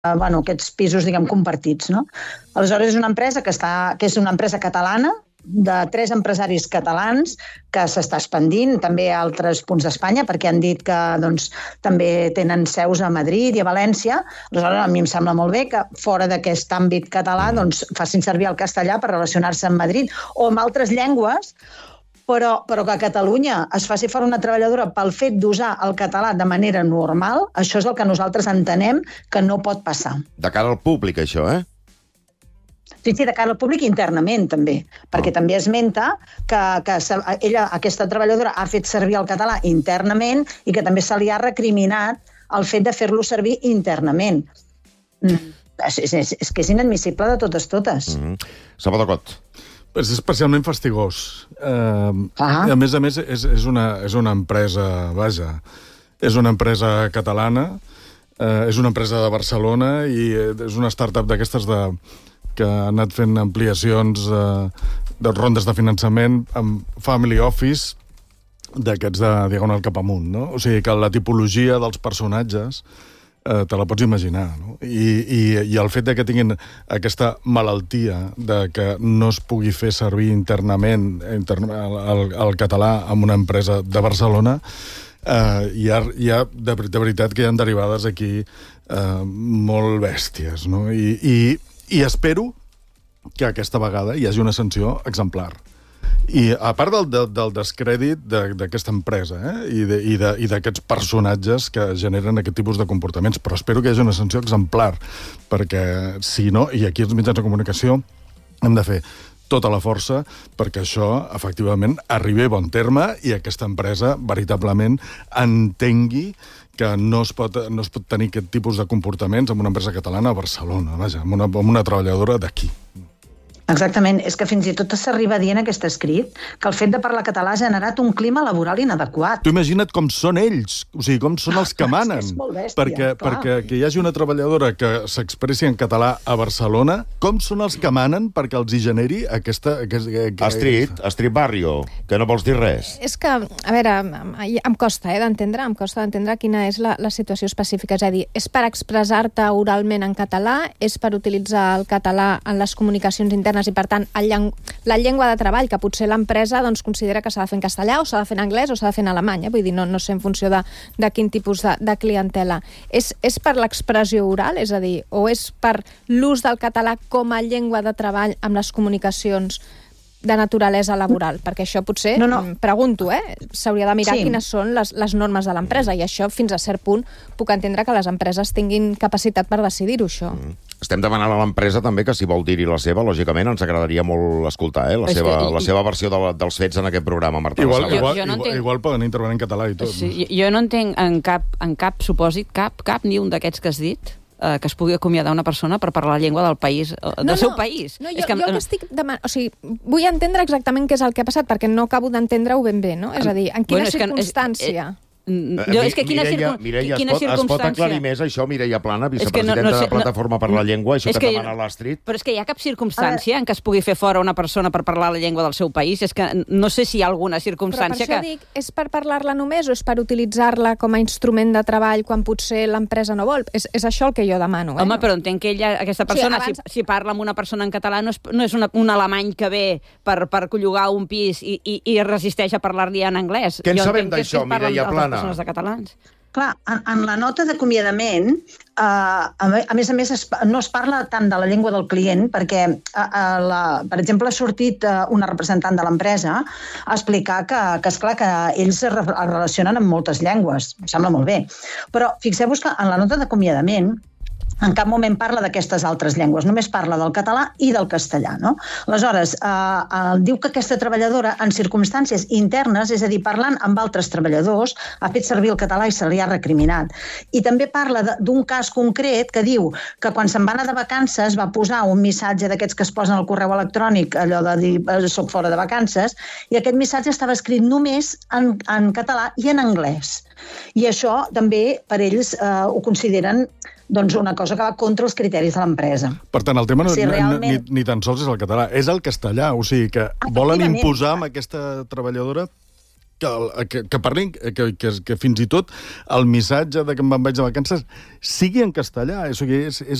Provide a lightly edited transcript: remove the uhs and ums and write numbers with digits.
aquests pisos, diguem, compartits, no? Aleshores, és una empresa que és una empresa catalana, de 3 empresaris catalans que s'està expandint també a altres punts d'Espanya, perquè han dit que també tenen seus a Madrid i a València. Aleshores, a mi em sembla molt bé que fora d'aquest àmbit català facin servir el castellà per relacionar-se amb Madrid o amb altres llengües, però que a Catalunya es faci fora una treballadora pel fet d'usar el català de manera normal, això és el que nosaltres entenem que no pot passar. De cara al públic, això, Sí, de cara al públic internament, també, perquè també esmenta que ella, aquesta treballadora, ha fet servir el català internament i que també se li ha recriminat el fet de fer-lo servir internament. És que és inadmissible de totes. Salvador Cot. És especialment fastigós. A més, és una empresa, vaja, és una empresa catalana, és una empresa de Barcelona i és una startup d'aquestes que ha anat fent ampliacions de rondes de finançament amb family office d'aquests de diagonal cap amunt, no? O sigui que la tipologia dels personatges te la pots imaginar, no? I el fet que tinguin aquesta malaltia de que no es pugui fer servir internament el català en una empresa de Barcelona, hi ha de veritat que hi ha derivades aquí molt bèsties, no? I espero que aquesta vegada hi hagi una sanció exemplar. I a part del descrèdit d'aquesta empresa i d'aquests personatges que generen aquest tipus de comportaments, però espero que hi hagi una sanció exemplar, perquè si no, i aquí els mitjans de comunicació hem de fer tota la força perquè això, efectivament, arribi a bon terme i aquesta empresa veritablement entengui que no es pot tenir aquest tipus de comportaments en una empresa catalana a Barcelona, vaja, amb una treballadora d'aquí. Exactament, és que fins i tot s'arriba a dir en aquest escrit que el fet de parlar català ha generat un clima laboral inadequat. Tu imagina't com són ells, o sigui, com són els que manen. És molt bèstia, perquè que hi hagi una treballadora que s'expressi en català a Barcelona, com són els que manen perquè els hi generi aquesta... Street Barrio, que no vols dir res. És que, a veure, em costa d'entendre quina és la situació específica. És a dir, és per expressar-te oralment en català, és per utilitzar el català en les comunicacions internes i, per tant, la llengua de treball, que potser l'empresa considera que s'ha de fer en castellà o s'ha de fer en anglès o s'ha de fer en alemany. Vull dir, no sé en funció de quin tipus de clientela. És per l'expressió oral, és a dir, o és per l'ús del català com a llengua de treball amb les comunicacions de naturalesa laboral, perquè això potser, pregunto, s'hauria de mirar quines són les normes de l'empresa, i això fins a cert punt puc entendre que les empreses tinguin capacitat per decidir-ho, això. Estem demanant a l'empresa també que si vol dir-hi la seva, lògicament ens agradaria molt escoltar la seva versió dels fets en aquest programa, Marta. Igual poden intervenir en català i tot. Jo no entenc en cap supòsit, cap ni un d'aquests que has dit, que es pugui acomiadar una persona per parlar la llengua del país, del seu país. Jo el que estic demanant... O sigui, vull entendre exactament què és el que ha passat, perquè no acabo d'entendre-ho ben bé, no? És a dir, en quina circumstància... Mireia, es pot aclarir més això, Mireia Plana, vicepresidenta de Plataforma per la Llengua, això que demana l'Astrid? Però és que hi ha cap circumstància en què es pugui fer fora una persona per parlar la llengua del seu país? És que no sé si hi ha alguna circumstància que... Però per això dic, és per parlar-la només o és per utilitzar-la com a instrument de treball quan potser l'empresa no vol? És això el que jo demano. Home, però entenc que aquesta persona, si parla amb una persona en català, no és un alemany que ve per llogar un pis i resisteix a parlar-li en anglès. Què en sabem d'això, Mireia Plana? De catalans. Clar, en la nota d'acomiadament, a més, no es parla tant de la llengua del client, perquè, per exemple, ha sortit una representant de l'empresa a explicar que esclar, que ells es relacionen amb moltes llengües. Em sembla molt bé. Però fixeu-vos que en la nota d'acomiadament en cap moment parla d'aquestes altres llengües, només parla del català i del castellà, no? Aleshores, diu que aquesta treballadora, en circumstàncies internes, és a dir, parlant amb altres treballadors, ha fet servir el català i se li ha recriminat. I també parla d'un cas concret que diu que quan se'n va anar de vacances va posar un missatge d'aquests que es posen al correu electrònic, allò de dir soc fora de vacances, i aquest missatge estava escrit només en català i en anglès. I això també per ells ho consideren una cosa que va contra els criteris de l'empresa. Per tant, el tema ni tan sols és el català, és el castellà. O sigui que volen imposar amb aquesta treballadora que parlin, que fins i tot el missatge de que me'n vaig de vacances sigui en castellà. És